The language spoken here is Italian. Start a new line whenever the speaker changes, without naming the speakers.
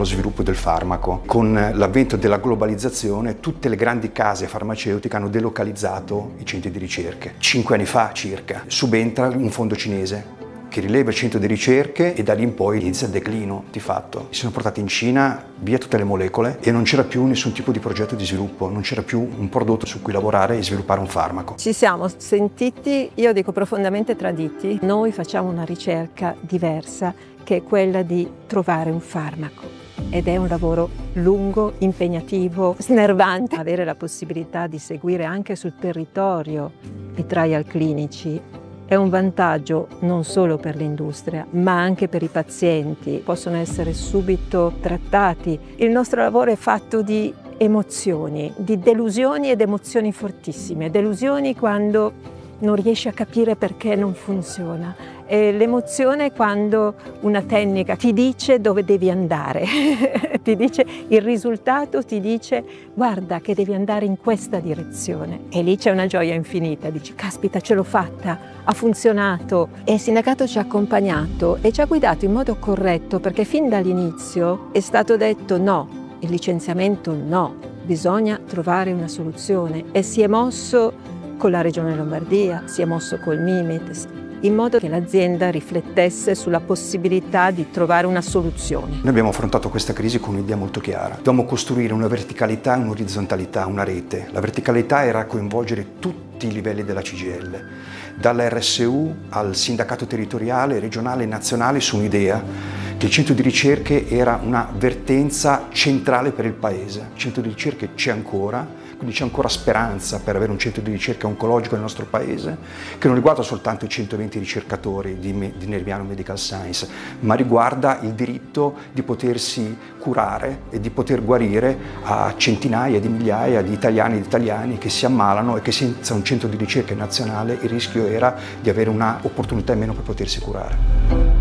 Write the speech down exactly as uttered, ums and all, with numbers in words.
sviluppo del farmaco. Con l'avvento della globalizzazione, tutte le grandi case farmaceutiche hanno delocalizzato i centri di ricerca. Cinque anni fa circa subentra un fondo cinese che rileva il centro di ricerche e da lì in poi inizia il declino di fatto. Si sono portate in Cina via tutte le molecole e non c'era più nessun tipo di progetto di sviluppo, non c'era più un prodotto su cui lavorare e sviluppare un farmaco.
Ci siamo sentiti, io dico profondamente traditi. Noi facciamo una ricerca diversa che è quella di trovare un farmaco. Ed è un lavoro lungo, impegnativo, snervante. Avere la possibilità di seguire anche sul territorio i trial clinici è un vantaggio non solo per l'industria, ma anche per i pazienti. Possono essere subito trattati. Il nostro lavoro è fatto di emozioni, di delusioni ed emozioni fortissime. Delusioni quando non riesci a capire perché non funziona. E l'emozione quando una tecnica ti dice dove devi andare, ti dice il risultato, ti dice guarda che devi andare in questa direzione. E lì c'è una gioia infinita, dici caspita ce l'ho fatta, ha funzionato. E il sindacato ci ha accompagnato e ci ha guidato in modo corretto perché fin dall'inizio è stato detto no, il licenziamento no, bisogna trovare una soluzione e si è mosso con la Regione Lombardia, si è mosso col Mimit, in modo che l'azienda riflettesse sulla possibilità di trovare una soluzione.
Noi abbiamo affrontato questa crisi con un'idea molto chiara. Dobbiamo costruire una verticalità e un'orizzontalità, una rete. La verticalità era coinvolgere tutti i livelli della C G I L, dall'R S U al sindacato territoriale, regionale e nazionale, su un'idea che il centro di ricerche era una vertenza centrale per il Paese. Il centro di ricerche c'è ancora, quindi c'è ancora speranza per avere un centro di ricerca oncologico nel nostro Paese, che non riguarda soltanto i centoventi ricercatori di, di Nerviano Medical Science, ma riguarda il diritto di potersi curare e di poter guarire a centinaia di migliaia di italiani e di italiani che si ammalano e che senza un centro di ricerca nazionale il rischio era di avere un'opportunità in meno per potersi curare.